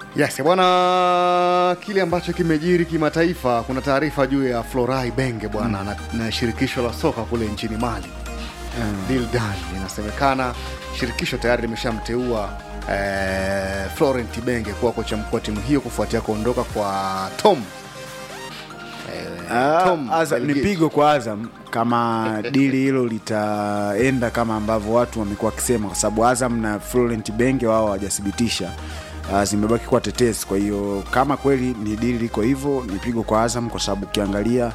Yes, bwana, kile ambacho kimejiri kimataifa, kuna taarifa juu ya Florai Benge bwana na shirikisho la soka kule nchini Mali. Dildan inasemekana shirikisho tayari limeshamteua Florent Benge kuwa kocha mkuu wa timu hiyo kufuatia kuondoka kwa Tom. Azam ni pigo kwa Azam kama dili hilo litaenda kama ambavyo watu wamekuwa wakisema, kwa sababu Azam na Florent Benge wao hawajathibitisha, zimebaki kwa tetesi. Kwa hiyo kama kweli ni dili liko hivyo, ni pigo kwa Azam, kwa sababu ukiangalia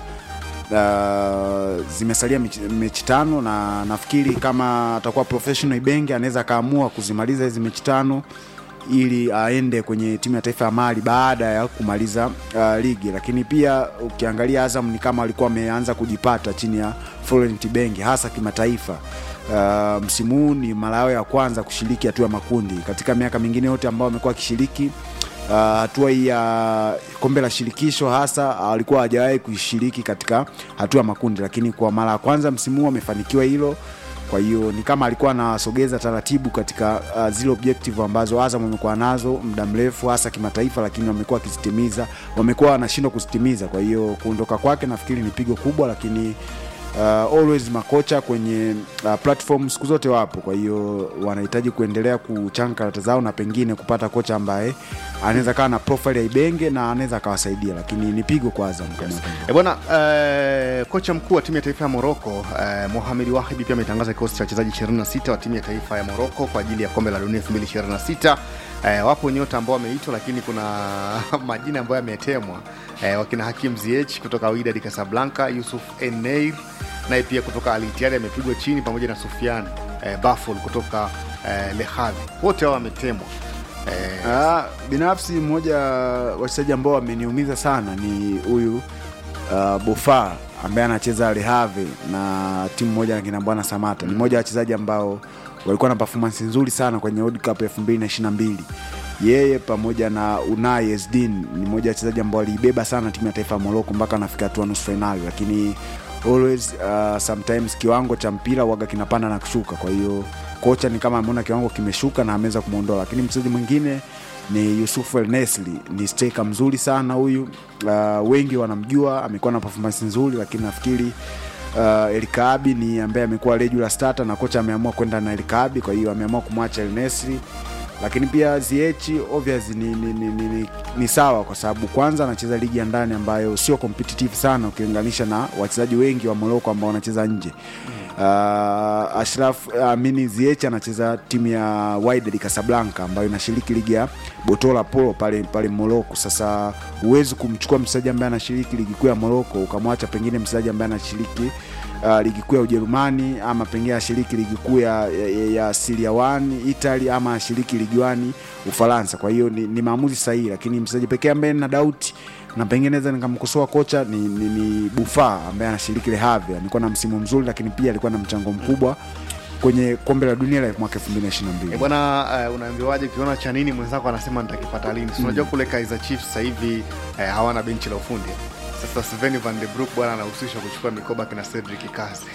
zimesalia mechi 5 na nafikiri kama atakuwa professional Benge anaweza kaamua kuzimaliza hizo mechi 5 ili aende kwenye timu ya taifa ya Mali baada ya kumaliza ligi. Lakini pia ukiangalia Azam ni kama alikuwa ameanza kujipata chini ya Florent Benge hasa kimataifa. Msimu huu ni mara yao ya kwanza kushiriki hatua ya makundi. Katika miaka mingine yote ambao amekuwa akishiriki hatua ya kombe la shirikisho hasa alikuwa hajawahi kushiriki katika hatua ya makundi, lakini kwa mara ya kwanza msimu huu amefanikiwa hilo. Kwa hiyo ni kama alikuwa anasogeza taratibu katika zile objective ambazo Azam wamekuwa nazo muda mrefu hasa kimataifa, lakini wamekuwa wakizitimiza, wamekuwa wanashindwa kuzitimiza. Kwa hiyo kuondoka kwake nafikiri ni pigo kubwa, lakini always makocha kwenye platform siku zote wapo. Kwa hiyo wanahitaji kuendelea kuchanga karata zao na pengine kupata kocha ambaye anaweza kaa na profile ya Ibenge na anaweza akawasaidia, lakini ni pigo kwa Azam. Bwana, kocha mkuu wa timu ya taifa ya Morocco Mohamed Wahibi pia ametangaza kikosi cha wachezaji 26 wa timu ya taifa ya Morocco kwa ajili ya kombe la dunia 2026. Wapo nyota ambao wameitwa, lakini kuna majina ambayo yametemwa, wakina Hakim Ziyech kutoka Wydad Casablanca, Yusuf Eneir naye pia kutoka Al Ittihad amepigwa chini, pamoja na Sufyan Bafol kutoka Le Havre. Wote hao wametemwa. Binafsi mmoja wachezaji ambao wameniumiza sana ni huyu Bofa ambaye anacheza Le Havre na timu moja na Bwana Samata. Ni mmoja wa wachezaji ambao walikuwa na performance nzuri sana kwenye World Cup 2022. Yeye pamoja na Unai Ezdin ni mmoja wa wachezaji ambao walibeba sana timu ya taifa ya Morocco mpaka anafika hatua nusu finali, lakini always sometimes kiwango cha mpira huaga kinapanda na kushuka. Kwa hiyo kocha ni kama ameona kiwango kimeshuka na ameweza kumuondoa. Lakini mchezaji mwingine ni Yusuf El Nesri, ni striker mzuri sana huyu, wengi wanamjua, amekuwa na performance nzuri, lakini nafikiri El Kaabi ni ambaye amekuwa regular starter na kocha ameamua kwenda na El Kaabi, kwa hiyo ameamua kumwacha El Nesri. Lakini pia Ziyech obviously ni sawa, kwa sababu kwanza anacheza ligi ya ndani ambayo sio competitive sana ukilinganisha na wachezaji wengi wa Morocco ambao wanacheza nje. Ziyech anacheza timu ya Wydad Casablanca ambayo inashiriki ligi ya Botola Polo pale Morocco. Sasa huwezi kumchukua mchezaji ambaye anashiriki ligi kuu ya Morocco ukamwacha pengine mchezaji ambaye anashiriki ligi kuu ya Ujerumani, ama pengine ashiriki ligi kuu ya Serie A Italy, ama ashiriki ligi 1 Ufaransa. Kwa hiyo ni maamuzi sahihi, lakini mchezaji pekee ambaye nina doubt na pengine naweza nikamkosoa kocha ni Bufa ambaye anashiriki Le Havre. Alikuwa na msimu mzuri, lakini pia alikuwa na mchango mkubwa kwenye kombe la dunia la mwaka 2022. Bwana, unaambiwaje ukiona cha nini mwenzako anasema nitakipata lini? Unajua kule Kaizer Chiefs sasa hivi hawana benchi la ufundi. Sasa Sven van der Broek bwana anahusishwa kuchukua mikoba kina Cedric Kazi.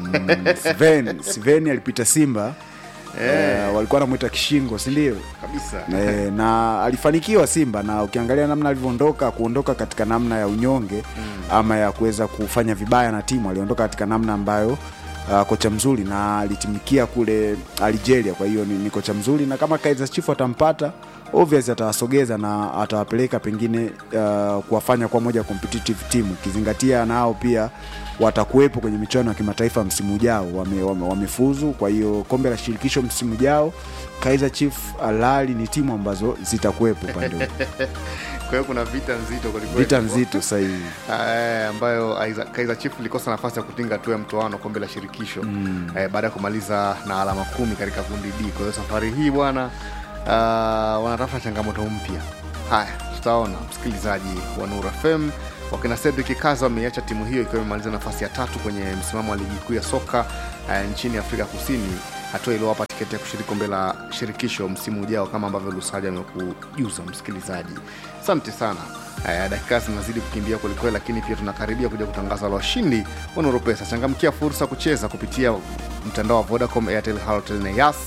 Sven alipita Simba. Walikuwa wanamuita kishingo, si ndio? Kabisa. Na alifanikiwa Simba, na ukiangalia namna alivyoondoka, kuondoka katika namna ya unyonge ama ya kuweza kufanya vibaya na timu, aliondoka katika namna ambayo kocha mzuri, na alitimikia kule Algeria. Kwa hiyo ni kocha mzuri, na kama Kaizer Chiefs atampata obviously atawasogeza na atawapeleka pengine kuwafanya kwa moja competitive team, kizingatia nao pia watakuwepo kwenye michuano ya kimataifa msimu ujao, wamefuzu. Kwa hiyo kombe la shirikisho msimu ujao Kaizer Chiefs, Al Ahly ni timu ambazo zitakuwepo pande. Kwa hiyo kuna vita nzito kwa vita nzito sasa hivi ambayo Kaizer Chiefs ilikosa nafasi ya kutinga hatua ya mtoano kombe la shirikisho baada ya kumaliza na alama 10 katika kundi D. Kwa hiyo safari hii bwana wanatafuta changamoto mpya. Haya, tutaona. Msikilizaji wa Nuru FM, wakina Cedric Kazi wameacha timu hiyo ikiwa imemaliza nafasi ya 3 kwenye msimamo wa ligi kuu ya soka nchini Afrika Kusini, hatua iliyowapa tiketi ya kushiriki kombe la shirikisho msimu ujao, kama ambavyo Lusaja amekujuza. Msikilizaji, asante sana. Dakika zinazidi kukimbia kwelikweli, lakini pia tunakaribia kuja kutangaza washindi wa Nuru Pesa. Changamkia fursa kucheza kupitia mtandao wa Vodacom, Airtel, Halotel na Yas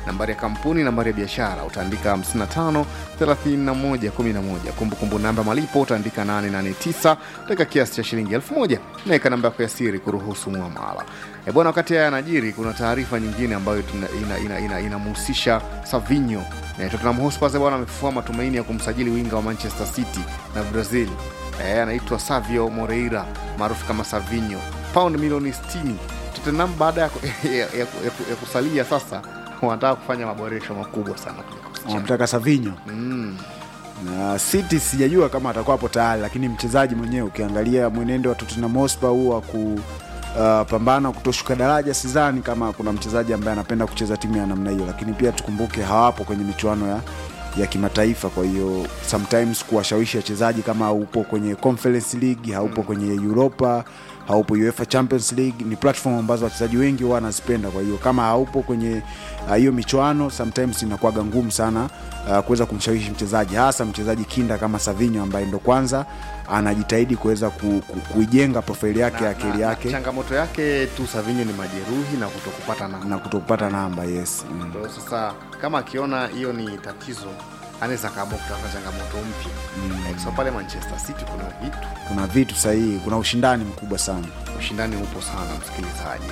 nambari ya kampuni, nambari ya biashara utaandika 55 31 11. Kumbukumbu namba malipo utaandika 889, utaweka kiasi cha shilingi 1000 na weka namba yako ya siri kuruhusu muamala. Bwana, wakati haya yanajiri, kuna taarifa nyingine ambayo inamhusisha Savinho. Tottenham Hotspur bwana amefufua matumaini ya kumsajili winga wa Manchester City na Brazil. Anaitwa Savio Moreira maarufu kama Savinho, pound milioni 60. Tottenham baada ya kusalia sasa wanataka kufanya maboresho makubwa sana kwenye wanataka Savinho. Na City sijajua kama atakuwa hapo tayari, lakini mchezaji mwenyewe ukiangalia mwenendo wa Tottenham Hotspur huwa pambana kutoshuka daraja, sidhani kama kuna mchezaji ambaye anapenda kucheza timu ya namna hiyo. Lakini pia tukumbuke hawapo kwenye michuano ya kimataifa, kwa hiyo sometimes kuwashawishi wachezaji kama haupo kwenye Conference League, haupo kwenye Europa, haupo UEFA Champions League, ni platform ambazo wachezaji wengi wanazipenda. Kwa hiyo kama haupo kwenye hiyo michuano, sometimes inakuwa ngumu sana kuweza kumshawishi mchezaji, hasa mchezaji kinda kama Savinho ambaye ndo kwanza anajitahidi kuweza kuijenga profile yake ya akili yake. Changamoto yake tu Savinho ni majeruhi na kutokupata namba. Yes. Kwa sasa kama akiona hiyo ni tatizo, anaweza kaamua kutafuta changamoto mpya. So pale Manchester City kuna vitu sahihi, kuna ushindani mkubwa sana. Ushindani upo sana, msikilizaji.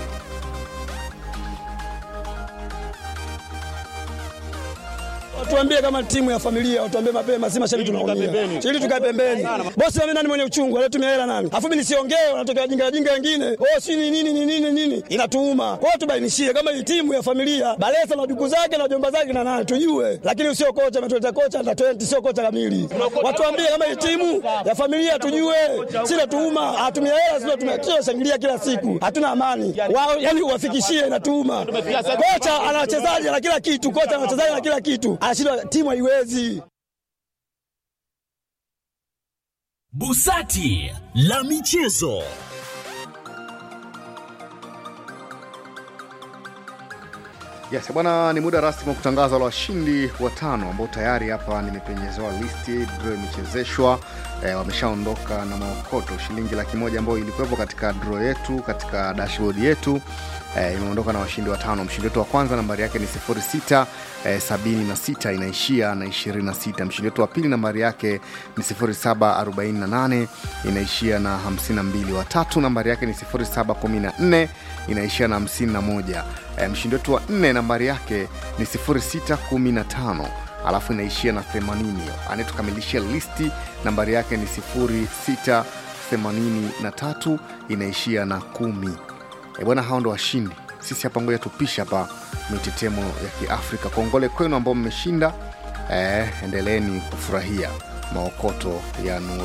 Tuambie kama timu ya familia, tuambie mapema, si mashabiki tunaumia. Ili tukae pembeni. Bosi na mimi nani mwenye uchungu, leo tumia hela nani? Afu mimi nisiongee, wanatokea jinga wengine. Si nini. Inatuuma. Kwa hiyo tubainishie kama hii timu ya familia, Balesa na ndugu zake na jomba zake na nani tujue. Lakini usio kocha ametuleta kocha na 20 sio kocha kamili. Watuambie kama hii timu ya familia tujue. Sina tuuma, hatumia hela sio tunashangilia kila siku. Hatuna amani. Wao yani uwafikishie inatuuma. Kocha ana wachezaji na kila kitu, kocha ana wachezaji na kila kitu. Anashindwa, timu haiwezi. Busati la michezo. Yes, bwana, ni muda rasmi wa kutangaza wale washindi watano ambao tayari hapa nimepenyezewa listi, draw imechezeshwa. Wameshaondoka na maokoto shilingi 100,000 ambayo ilikuwepo katika draw yetu, katika dashboard yetu. Imeondoka na washindi watano. Mshindi wetu wa kwanza nambari yake ni 0676 inaishia na 26. Mshindi wetu wa pili nambari yake ni 0748 inaishia na 52. Wa tatu nambari yake ni 0714 inaishia na 51. Mshindi wetu wa 4 nambari yake ni 0615 alafu inaishia na 80. Anayetukamilishia listi nambari yake ni 0683 inaishia na 10. Bwana, hao ndo washindi. Sisi hapa ngoja tupisha hapa mitetemo ya Kiafrika. Kongole kwenu ambao mmeshinda. Endeleeni kufurahia maokoto ya Nuru